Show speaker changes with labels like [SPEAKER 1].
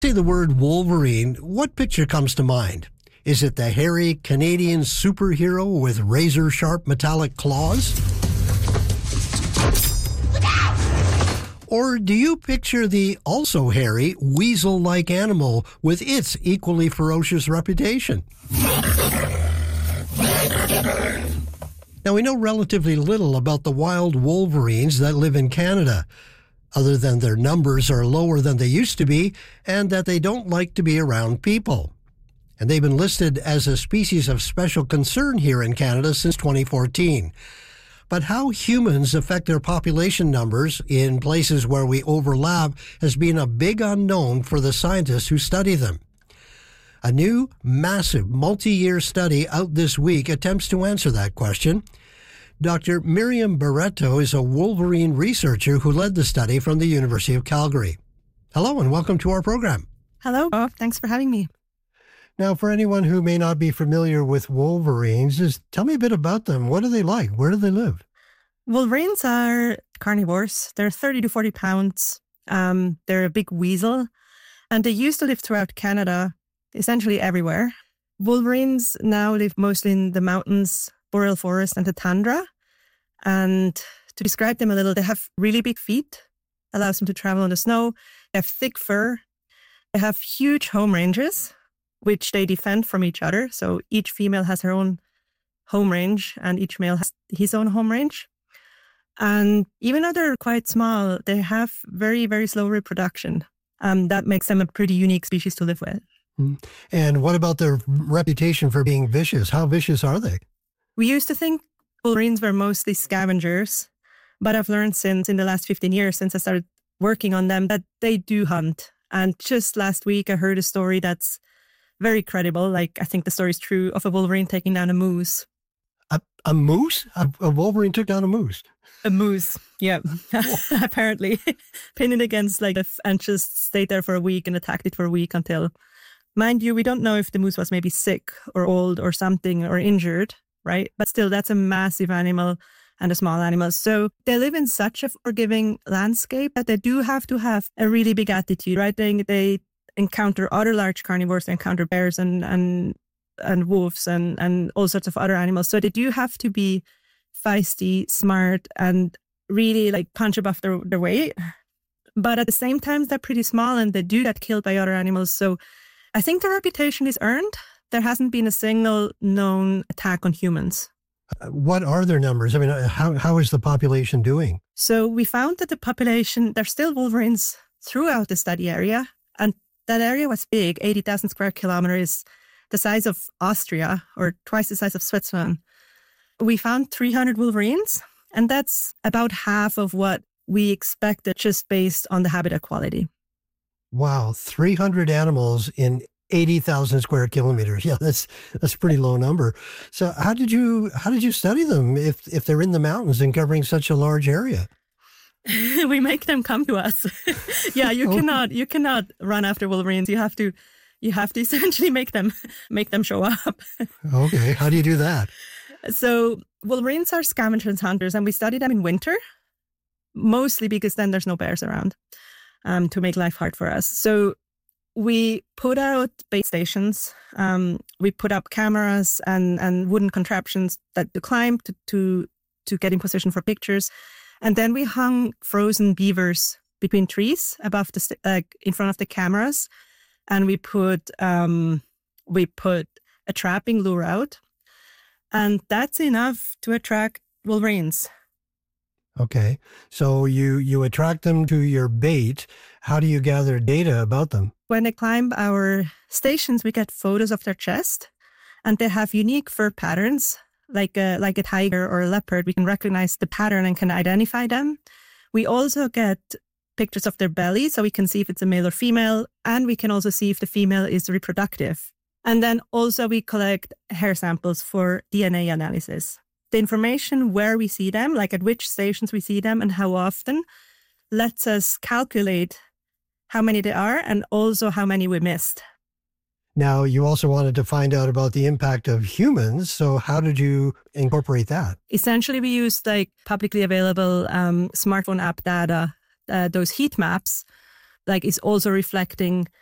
[SPEAKER 1] Say the word Wolverine, what picture comes to mind? Is it the hairy Canadian superhero with razor-sharp metallic claws? Or do you picture the also hairy, weasel-like animal with its equally ferocious reputation? Now, we know relatively little about the wild wolverines that live in Canada, other than their numbers are lower than they used to be and that they don't like to be around people. And they've been listed as a species of special concern here in Canada since 2014. But how humans affect their population numbers in places where we overlap has been a big unknown for the scientists who study them. A new, massive, multi-year study out this week attempts to answer that question. Dr. Miriam Barreto is a wolverine researcher who led the study from the University of Calgary. Hello and welcome to our program.
[SPEAKER 2] Hello. Oh, thanks for having me.
[SPEAKER 1] Now, for anyone who may not be familiar with wolverines, just tell me a bit about them. What are they like? Where do they live?
[SPEAKER 2] Wolverines are carnivores. They're 30 to 40 pounds. They're a big weasel. And they used to live throughout Canada, essentially everywhere. Wolverines now live mostly in the mountains, boreal forest, and the tundra. And to describe them a little, they have really big feet, allows them to travel on the snow. They have thick fur. They have huge home ranges, which they defend from each other. So each female has her own home range and each male has his own home range. And even though they're quite small, they have very, very slow reproduction. That makes them a pretty unique species to live with.
[SPEAKER 1] And what about their reputation for being vicious? How vicious are they?
[SPEAKER 2] We used to think wolverines were mostly scavengers, but I've learned in the last 15 years, since I started working on them, that they do hunt. And just last week, I heard a story that's very credible. Like, I think the story's true, of a wolverine taking down a moose.
[SPEAKER 1] A moose? A wolverine took down a moose?
[SPEAKER 2] A moose, yeah. Apparently. Pinned it against and just stayed there for a week and attacked it for a week until, mind you, we don't know if the moose was maybe sick or old or something or injured, right? But still, that's a massive animal and a small animal. So they live in such a forgiving landscape that they do have to have a really big attitude, right? They encounter other large carnivores, they encounter bears and wolves and all sorts of other animals. So they do have to be feisty, smart, and really punch above their weight. But at the same time, they're pretty small and they do get killed by other animals. So I think their reputation is earned. There hasn't been a single known attack on humans.
[SPEAKER 1] What are their numbers? I mean, how is the population doing?
[SPEAKER 2] So we found that the population, there's still wolverines throughout the study area. And that area was big, 80,000 square kilometers, the size of Austria or twice the size of Switzerland. We found 300 wolverines, and that's about half of what we expected just based on the habitat quality.
[SPEAKER 1] Wow, 300 animals in 80,000 square kilometers. Yeah, that's a pretty low number. So how did you study them if they're in the mountains and covering such a large area?
[SPEAKER 2] We make them come to us. Yeah, you cannot run after wolverines. You have to essentially make them show up.
[SPEAKER 1] Okay, how do you do that?
[SPEAKER 2] So wolverines are scavengers, hunters, and we study them in winter, mostly because then there's no bears around to make life hard for us. So we put out base stations. We put up cameras and wooden contraptions that you climb to get in position for pictures. And then we hung frozen beavers between trees above in front of the cameras. And we put a trapping lure out. And that's enough to attract wolverines.
[SPEAKER 1] Okay. So you attract them to your bait. How do you gather data about them?
[SPEAKER 2] When they climb our stations, we get photos of their chest, and they have unique fur patterns, like a tiger or a leopard. We can recognize the pattern and can identify them. We also get pictures of their belly, so we can see if it's a male or female, and we can also see if the female is reproductive. And then also we collect hair samples for DNA analysis. The information where we see them, like at which stations we see them and how often, lets us calculate how many there are and also how many we missed.
[SPEAKER 1] Now, you also wanted to find out about the impact of humans. So how did you incorporate that?
[SPEAKER 2] Essentially, we used publicly available smartphone app data. Those heat maps is also reflecting